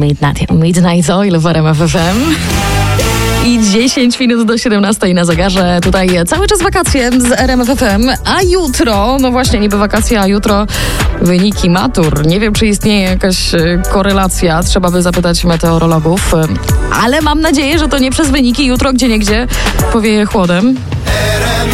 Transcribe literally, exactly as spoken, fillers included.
Midnight, Midnight Oil w R M F F M. I dziesięć minut do siedemnastej na zegarze. Tutaj cały czas wakacje z R M F F M, a jutro, no właśnie niby wakacje, a jutro wyniki matur. Nie wiem, czy istnieje jakaś korelacja, trzeba by zapytać meteorologów, ale mam nadzieję, że to nie przez wyniki jutro gdzieniegdzie powieje chłodem.